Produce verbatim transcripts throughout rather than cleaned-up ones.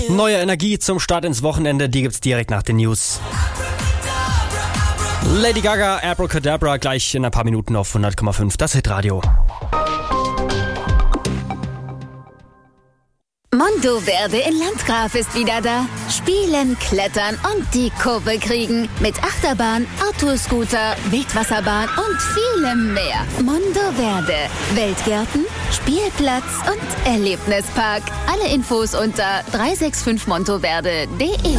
Neue Energie zum Start ins Wochenende, die gibt's direkt nach den News. Lady Gaga, Abracadabra, gleich in ein paar Minuten auf hundert Komma fünf, das Hitradio. Mondoverde in Landgraf ist wieder da. Spielen, klettern und die Kurve kriegen. Mit Achterbahn, Autoscooter, Wildwasserbahn und vielem mehr. Mondoverde. Weltgärten, Spielplatz und Erlebnispark. Alle Infos unter drei sechs fünf montoverde punkt de.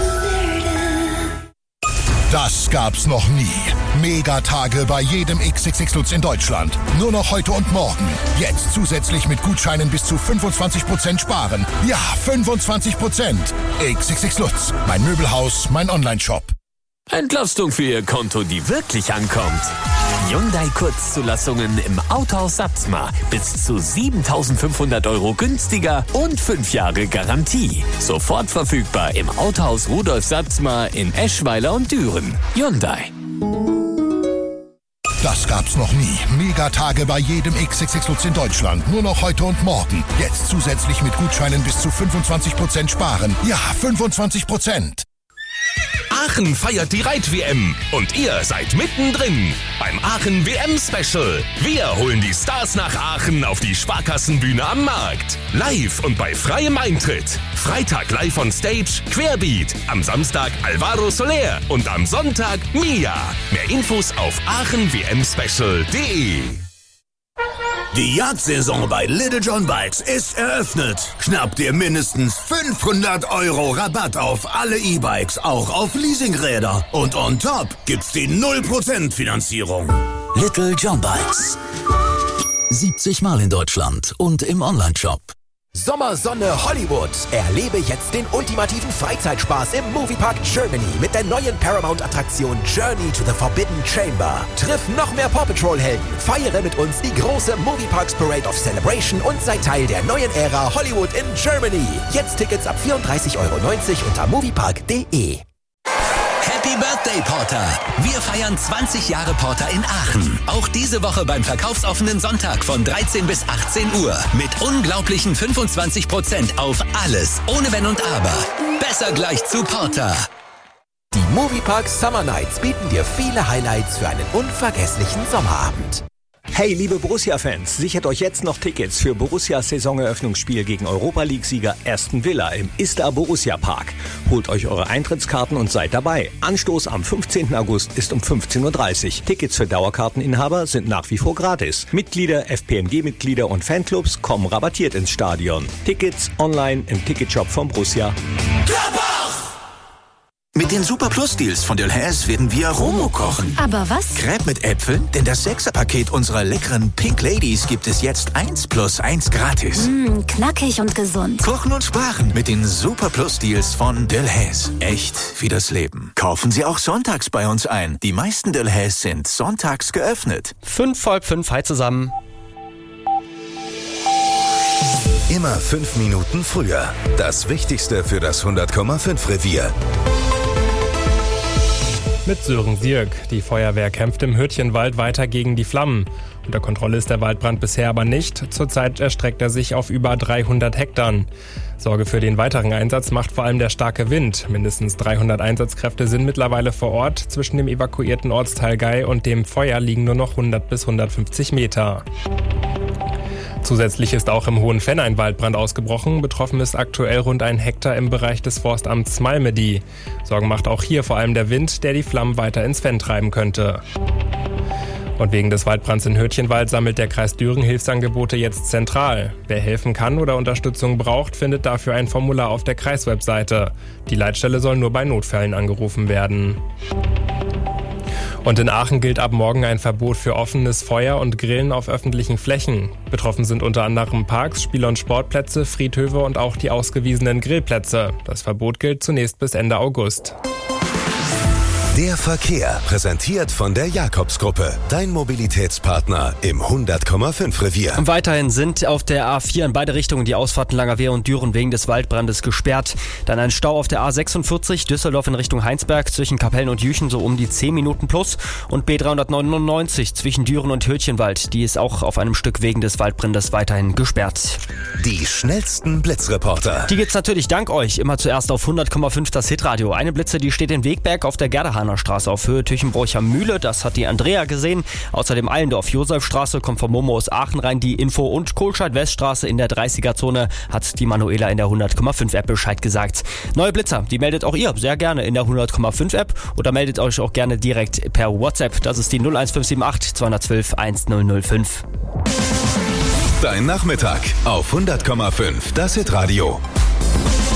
Das gab's noch nie. Megatage bei jedem X X X Lutz in Deutschland. Nur noch heute und morgen. Jetzt zusätzlich mit Gutscheinen bis zu fünfundzwanzig Prozent sparen. Ja, fünfundzwanzig Prozent. X X X Lutz. Mein Möbelhaus, mein Onlineshop. Entlastung für Ihr Konto, die wirklich ankommt. Hyundai Kurzzulassungen im Autohaus Satzmar. Bis zu siebentausendfünfhundert Euro günstiger und fünf Jahre Garantie. Sofort verfügbar im Autohaus Rudolf Satzmar in Eschweiler und Düren. Hyundai. Das gab's noch nie. Megatage bei jedem X X X Lutz in Deutschland. Nur noch heute und morgen. Jetzt zusätzlich mit Gutscheinen bis zu fünfundzwanzig Prozent sparen. Ja, fünfundzwanzig Prozent. Aachen feiert die Reit-W M und ihr seid mittendrin beim Aachen-W M-Special. Wir holen die Stars nach Aachen auf die Sparkassenbühne am Markt. Live und bei freiem Eintritt. Freitag live on Stage Querbeat, am Samstag Alvaro Soler und am Sonntag Mia. Mehr Infos auf aachen w m special punkt de. Die Jagdsaison bei Little John Bikes ist eröffnet. Schnapp dir mindestens fünfhundert Euro Rabatt auf alle E-Bikes, auch auf Leasingräder. Und on top gibt's die null Prozent Finanzierung. Little John Bikes. siebzig Mal in Deutschland und im Onlineshop. Sommersonne Hollywood. Erlebe jetzt den ultimativen Freizeitspaß im Moviepark Germany mit der neuen Paramount-Attraktion Journey to the Forbidden Chamber. Triff noch mehr Paw Patrol-Helden, feiere mit uns die große Movieparks Parade of Celebration und sei Teil der neuen Ära Hollywood in Germany. Jetzt Tickets ab vierunddreißig Euro neunzig unter moviepark punkt de. Happy Birthday, Porter! Wir feiern zwanzig Jahre Porter in Aachen. Auch diese Woche beim verkaufsoffenen Sonntag von dreizehn bis achtzehn Uhr. Mit unglaublichen fünfundzwanzig Prozent auf alles, ohne Wenn und Aber. Besser gleich zu Porter. Die Moviepark Summer Nights bieten dir viele Highlights für einen unvergesslichen Sommerabend. Hey, liebe Borussia-Fans, sichert euch jetzt noch Tickets für Borussias Saisoneröffnungsspiel gegen Europa-League-Sieger Aston Villa im Istar Borussia Park. Holt euch eure Eintrittskarten und seid dabei. Anstoß am fünfzehnten August ist um fünfzehn Uhr dreißig. Tickets für Dauerkarteninhaber sind nach wie vor gratis. Mitglieder, F P M G-Mitglieder und Fanclubs kommen rabattiert ins Stadion. Tickets online im Ticketshop von Borussia. Mit den Super Plus Deals von Delhaize werden wir Romo kochen. Aber was? Crepe mit Äpfeln, denn das Sechser-Paket unserer leckeren Pink Ladies gibt es jetzt eins plus eins gratis. Mmm, knackig und gesund. Kochen und sparen mit den Super Plus Deals von Delhaize. Echt wie das Leben. Kaufen Sie auch sonntags bei uns ein. Die meisten Delhaize sind sonntags geöffnet. Fünf voll fünf, hi zusammen. Immer fünf Minuten früher. Das Wichtigste für das hundert Komma fünf Revier. Mit Sören Sierk. Die Feuerwehr kämpft im Hürtchenwald weiter gegen die Flammen. Unter Kontrolle ist der Waldbrand bisher aber nicht. Zurzeit erstreckt er sich auf über dreihundert Hektar. Sorge für den weiteren Einsatz macht vor allem der starke Wind. Mindestens dreihundert Einsatzkräfte sind mittlerweile vor Ort. Zwischen dem evakuierten Ortsteil Gei und dem Feuer liegen nur noch hundert bis hundertfünfzig Meter. Zusätzlich ist auch im Hohenfenn ein Waldbrand ausgebrochen. Betroffen ist aktuell rund ein Hektar im Bereich des Forstamts Malmedy. Sorgen macht auch hier vor allem der Wind, der die Flammen weiter ins Fenn treiben könnte. Und wegen des Waldbrands in Hürtchenwald sammelt der Kreis Düren Hilfsangebote jetzt zentral. Wer helfen kann oder Unterstützung braucht, findet dafür ein Formular auf der Kreiswebseite. Die Leitstelle soll nur bei Notfällen angerufen werden. Und in Aachen gilt ab morgen ein Verbot für offenes Feuer und Grillen auf öffentlichen Flächen. Betroffen sind unter anderem Parks, Spiel- und Sportplätze, Friedhöfe und auch die ausgewiesenen Grillplätze. Das Verbot gilt zunächst bis Ende August. Der Verkehr, präsentiert von der Jakobsgruppe. Dein Mobilitätspartner im hundert Komma fünf Revier. Und weiterhin sind auf der A vier in beide Richtungen die Ausfahrten Langerwehe und Düren wegen des Waldbrandes gesperrt. Dann ein Stau auf der A sechsundvierzig Düsseldorf in Richtung Heinsberg zwischen Kapellen und Jüchen so um die zehn Minuten plus. Und B dreihundertneunundneunzig zwischen Düren und Hürtchenwald. Die ist auch auf einem Stück wegen des Waldbrandes weiterhin gesperrt. Die schnellsten Blitzreporter. Die gibt's natürlich dank euch immer zuerst auf hundert Komma fünf das Hitradio. Eine Blitze, die steht in Wegberg auf der Gerdehaner Straße auf Höhe Tüchenbrocher Mühle. Das hat die Andrea gesehen. Außerdem Eilendorf Josefstraße kommt vom Momo aus Aachen rein die Info und Kohlscheid-Weststraße in der dreißiger-Zone hat die Manuela in der hundert Komma fünf App Bescheid gesagt. Neue Blitzer, die meldet auch ihr sehr gerne in der hundert Komma fünf App oder meldet euch auch gerne direkt per WhatsApp. Das ist die null eins fünf sieben acht zwei eins zwei eins null null fünf. Dein Nachmittag auf hundert Komma fünf das Hitradio.